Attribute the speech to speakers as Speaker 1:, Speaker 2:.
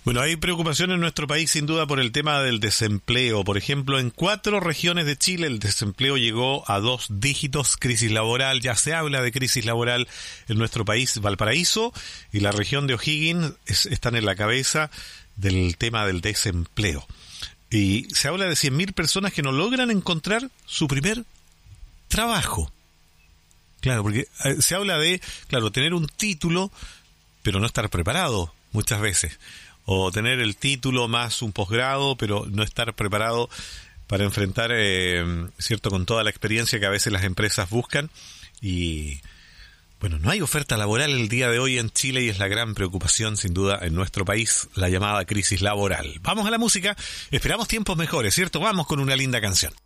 Speaker 1: Bueno, hay preocupación en nuestro país sin duda por el tema del desempleo. Por ejemplo, en 4 regiones de Chile el desempleo llegó a 2 dígitos, crisis laboral. Ya se habla de crisis laboral en nuestro país. Valparaíso y la región de O'Higgins están en la cabeza del tema del desempleo. Y se habla de 100.000 personas que no logran encontrar su primer trabajo. Claro, porque se habla de, claro, tener un título, pero no estar preparado muchas veces. O tener el título más un posgrado, pero no estar preparado para enfrentar, cierto, con toda la experiencia que a veces las empresas buscan. Y bueno, no hay oferta laboral el día de hoy en Chile y es la gran preocupación, sin duda, en nuestro país, la llamada crisis laboral. Vamos a la música, esperamos tiempos mejores, ¿cierto? Vamos con una linda canción.